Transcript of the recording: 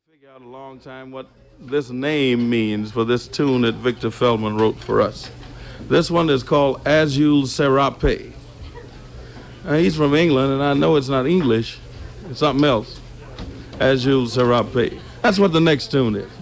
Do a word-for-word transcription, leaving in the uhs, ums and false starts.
Figure out a long time what this name means for this tune that Victor Feldman wrote for us. This one is called Azul Serape. Uh, he's from England, and I know it's not English. It's something else. Azul Serape. That's what the next tune is.